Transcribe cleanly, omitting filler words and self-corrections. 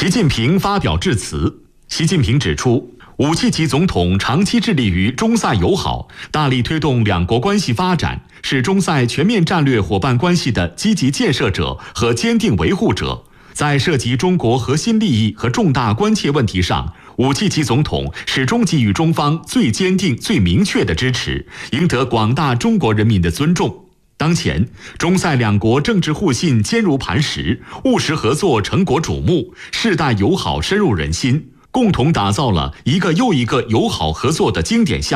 习近平发表致辞。习近平指出，5届级总统长期致力于中塞友好，大力推动两国关系发展，是中塞全面战略伙伴关系的积极建设者和坚定维护者。在涉及中国核心利益和重大关切问题上，5届级总统始终给予中方最坚定、最明确的支持，赢得广大中国人民的尊重。当前，中塞两国政治互信坚如磐石，务实合作成果瞩目，世代友好深入人心，共同打造了一个又一个友好合作的经典项目。